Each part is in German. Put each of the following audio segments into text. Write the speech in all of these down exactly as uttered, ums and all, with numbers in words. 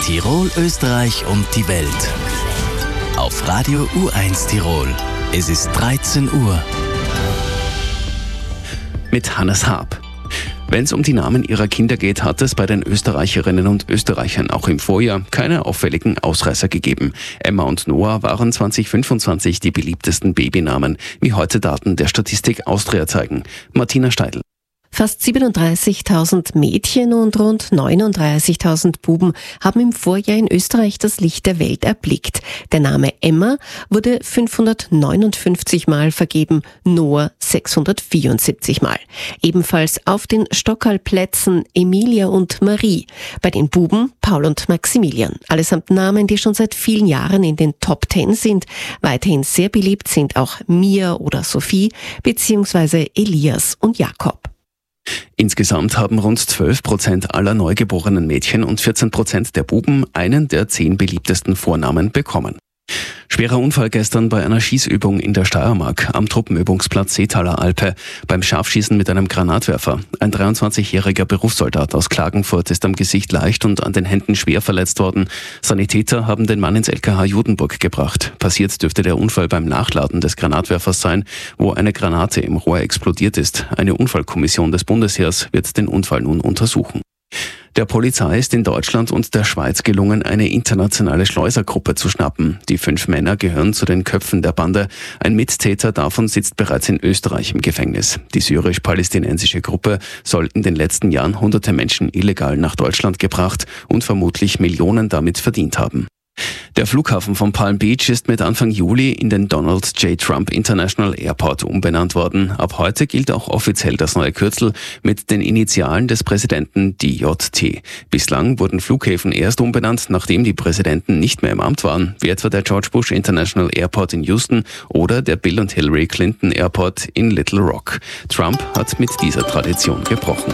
Tirol, Österreich und die Welt. Auf Radio U eins Tirol. Es ist dreizehn Uhr. Mit Hannes Haab. Wenn es um die Namen ihrer Kinder geht, hat es bei den Österreicherinnen und Österreichern auch im Vorjahr keine auffälligen Ausreißer gegeben. Emma und Noah waren zwanzig fünfundzwanzig die beliebtesten Babynamen, wie heute Daten der Statistik Austria zeigen. Martina Steidl. Fast siebenunddreißigtausend Mädchen und rund neununddreißigtausend Buben haben im Vorjahr in Österreich das Licht der Welt erblickt. Der Name Emma wurde fünfhundertneunundfünfzig Mal vergeben, Noah sechshundertvierundsiebzig Mal. Ebenfalls auf den Stockerlplätzen Emilia und Marie. Bei den Buben Paul und Maximilian. Allesamt Namen, die schon seit vielen Jahren in den Top Ten sind. Weiterhin sehr beliebt sind auch Mia oder Sophie beziehungsweise Elias und Jakob. Insgesamt haben rund zwölf Prozent aller neugeborenen Mädchen und vierzehn Prozent der Buben einen der zehn beliebtesten Vornamen bekommen. Schwerer Unfall gestern bei einer Schießübung in der Steiermark am Truppenübungsplatz Seetaler Alpe beim Scharfschießen mit einem Granatwerfer. Ein dreiundzwanzigjähriger Berufssoldat aus Klagenfurt ist am Gesicht leicht und an den Händen schwer verletzt worden. Sanitäter haben den Mann ins L K H Judenburg gebracht. Passiert dürfte der Unfall beim Nachladen des Granatwerfers sein, wo eine Granate im Rohr explodiert ist. Eine Unfallkommission des Bundesheers wird den Unfall nun untersuchen. Der Polizei ist in Deutschland und der Schweiz gelungen, eine internationale Schleusergruppe zu schnappen. Die fünf Männer gehören zu den Köpfen der Bande. Ein Mittäter davon sitzt bereits in Österreich im Gefängnis. Die syrisch-palästinensische Gruppe soll in den letzten Jahren hunderte Menschen illegal nach Deutschland gebracht und vermutlich Millionen damit verdient haben. Der Flughafen von Palm Beach ist mit Anfang Juli in den Donald J. Trump International Airport umbenannt worden. Ab heute gilt auch offiziell das neue Kürzel mit den Initialen des Präsidenten D J T. Bislang wurden Flughäfen erst umbenannt, nachdem die Präsidenten nicht mehr im Amt waren, wie etwa der George Bush International Airport in Houston oder der Bill und Hillary Clinton Airport in Little Rock. Trump hat mit dieser Tradition gebrochen.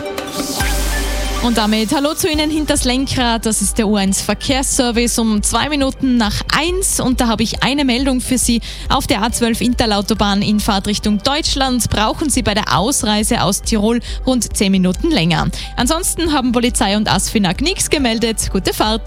Und damit hallo zu Ihnen hinters Lenkrad, das ist der U eins Verkehrsservice um zwei Minuten nach eins und da habe ich eine Meldung für Sie. Auf der A zwölf Interlautobahn in Fahrtrichtung Deutschland brauchen Sie bei der Ausreise aus Tirol rund zehn Minuten länger. Ansonsten haben Polizei und ASFINAG nichts gemeldet. Gute Fahrt!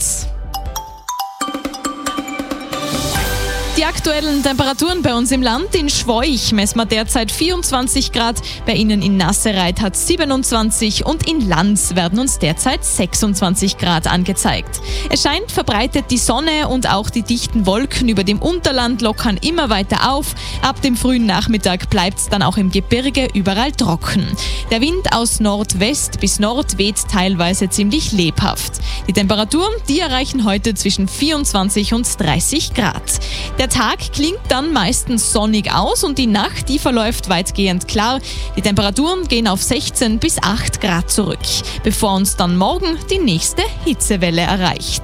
Die aktuellen Temperaturen bei uns im Land. In Schwoich messen wir derzeit vierundzwanzig Grad, bei Ihnen in Nassereit hat es siebenundzwanzig und in Lanz werden uns derzeit sechsundzwanzig Grad angezeigt. Es scheint verbreitet die Sonne und auch die dichten Wolken über dem Unterland lockern immer weiter auf. Ab dem frühen Nachmittag bleibt es dann auch im Gebirge überall trocken. Der Wind aus Nordwest bis Nord weht teilweise ziemlich lebhaft. Die Temperaturen, die erreichen heute zwischen vierundzwanzig und dreißig Grad. Der Tag klingt dann meistens sonnig aus und die Nacht, die verläuft weitgehend klar. Die Temperaturen gehen auf sechzehn bis acht Grad zurück, bevor uns dann morgen die nächste Hitzewelle erreicht.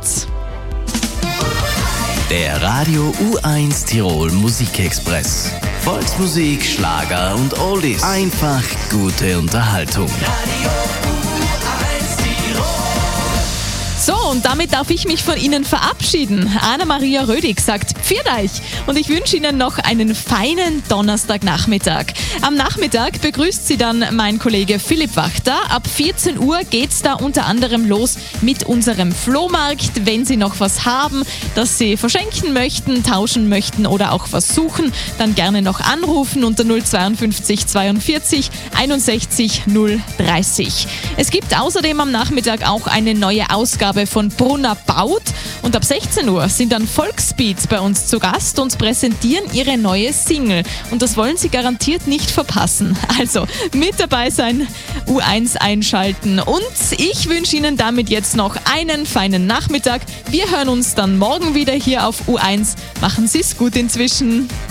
Der Radio U eins Tirol Musikexpress. Volksmusik, Schlager und Oldies. Einfach gute Unterhaltung. Radio So, und damit darf ich mich von Ihnen verabschieden. Anna-Maria Rödig sagt Pfiat euch und ich wünsche Ihnen noch einen feinen Donnerstagnachmittag. Am Nachmittag begrüßt Sie dann mein Kollege Philipp Wachter. Ab vierzehn Uhr geht's da unter anderem los mit unserem Flohmarkt. Wenn Sie noch was haben, das Sie verschenken möchten, tauschen möchten oder auch was suchen, dann gerne noch anrufen unter null zweiundfünfzig zweiundvierzig einundsechzig null dreißig. Es gibt außerdem am Nachmittag auch eine neue Ausgabe von Brunner baut und ab sechzehn Uhr sind dann Volksbeats bei uns zu Gast und präsentieren ihre neue Single und das wollen Sie garantiert nicht verpassen. Also mit dabei sein, U eins einschalten und ich wünsche Ihnen damit jetzt noch einen feinen Nachmittag. Wir hören uns dann morgen wieder hier auf U eins. Machen Sie es gut inzwischen.